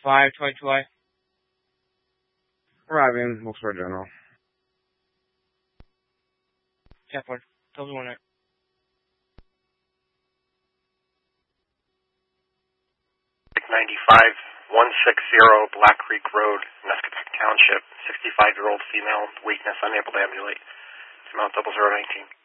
522I. Arriving, Wilkesboro General. Chapel, tell me 1 95 160 Black Creek Road, Nescopeck Township. 65-year-old female, weakness, unable to ambulate. Mount 0019.